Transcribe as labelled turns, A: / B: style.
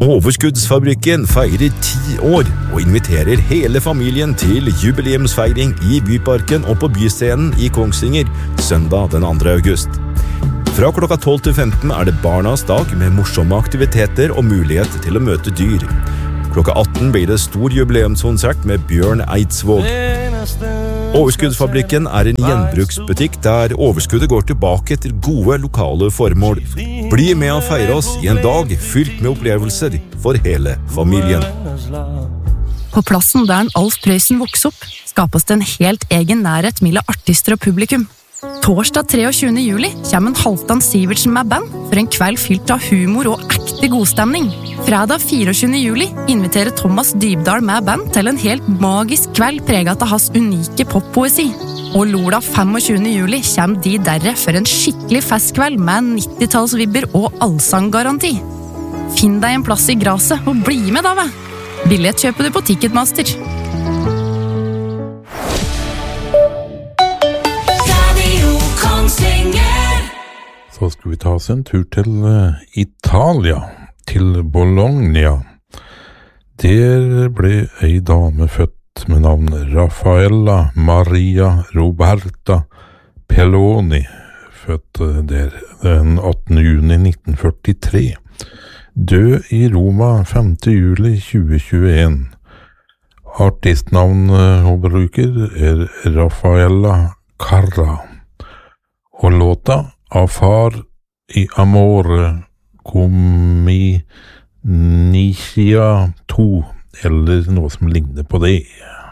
A: Overskuddsfabrikken feirer 10 år og inviterer hele familien til jubileumsfeiring i Byparken og på byscenen i Kongsvinger søndag den 2. august. Fra klokka 12 til 15 er det barnas dag med morsomme aktiviteter og mulighet til å møte dyr. Klokka 18 blir det stor jubileumskonsert med Bjørn Eidsvåg. Overskuddsfabrikken er en gjenbruksbutikk der overskuddet går tilbake til gode lokale formål. Bli med og feire oss i en dag fylt med opplevelser for hele familien.
B: På plassen der Alf Prøysen vokste opp, skapes det en helt egen nærhet mellom artister og publikum. Torsdag 23. juli kommer Halvdan Sivertsen med band for en kveld fylt av humor og ekte godstemning. Fredag 24. juli inviterer Thomas Dybdahl med band til en helt magisk kveld preget av hans unike poppoesi. Og lørdag 25. juli kommer de derre for en skikkelig festkveld med 90-tallsvibber og allsanggaranti. Finn deg en plass i graset og bli med da, Billett kjøper du på Ticketmaster.
C: Så skal vi ta oss en tur til Italia, til Bologna. Der ble ei dame født med navn Raffaella Maria Roberta Pelloni, født der den 18. juni 1943. Død i Roma 5. juli 2021. Artistnavn hun bruker er Raffaella Carrà. Og låta Afar i Amore Cominicia 2, eller noe som ligner på det.